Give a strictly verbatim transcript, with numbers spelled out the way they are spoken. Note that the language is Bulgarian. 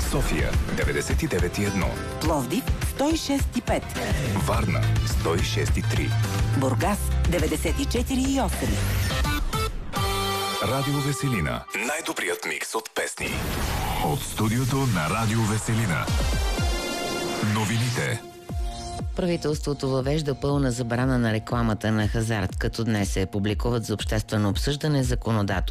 София деветдесет и девет и едно, Пловдив сто и шест и пет, Варна сто и шест и три, Бургас деветдесет и четири и осем. Радио Веселина. Най-добрият микс от песни. От студиото на Радио Веселина. Новините. Правителството въвежда пълна забрана на рекламата на хазарт, като днес се публикуват за обществено обсъждане законодателство